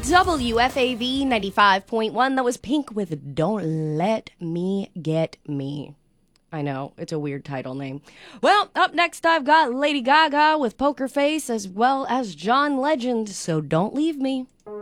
WFAV 95.1. That was Pink with Don't Let Me Get Me. I know, it's a weird title name. Well, up next I've got Lady Gaga with Poker Face as well as John Legend, so don't leave me.